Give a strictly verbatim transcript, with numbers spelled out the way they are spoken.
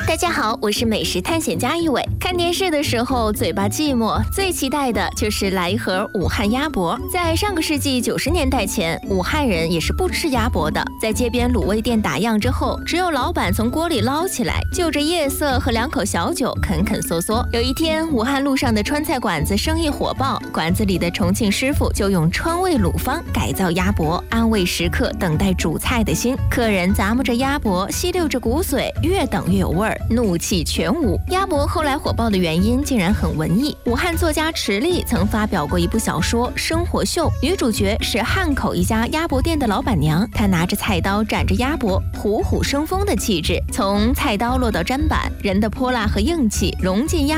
大家好，我是美食探险家一伟。看电视的时候嘴巴寂寞，最期待的就是来一盒武汉鸭脖。在上个世纪九十年代前，武汉人也是不吃鸭脖的。在街边卤味店打烊之后，只有老板从锅里捞起来，就着夜色和两口小酒啃啃嗦嗦。有一天，武汉路上的川菜馆子生意火爆，馆子里的重庆师傅就用川味卤方改造鸭脖，安慰食客等待主菜的心。客人咂摸着鸭脖，吸溜着骨髓，越等越有味儿，怒气全无。鸭脖后来火爆的原因竟然很文艺。武汉作家池莉曾发表过一部小说《生活秀》，女主角是汉口一家鸭脖店的老板娘，她拿着菜刀斩着鸭脖，虎虎生风的气质，从菜刀落到砧板，人的泼辣和硬气融进鸭